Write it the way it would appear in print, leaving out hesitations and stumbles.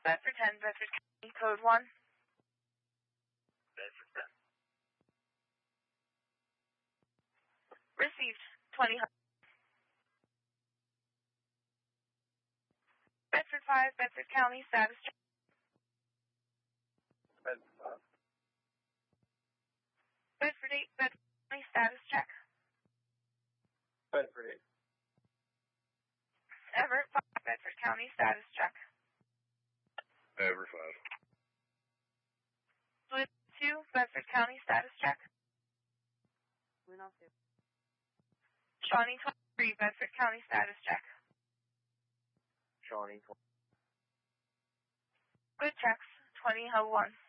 Bedford 10, Bedford County, code 1. Bedford 10. Received 20. Bedford 5, Bedford County, status check. Bedford 5. Bedford 8, Bedford County, status check. Bedford 8. Everett 5, Bedford County, status check. Everett 5. Blue 2, Bedford County, status check. Luna 2. Shawnee 23, Bedford County, status check. Shawnee 20. Good checks, 2001.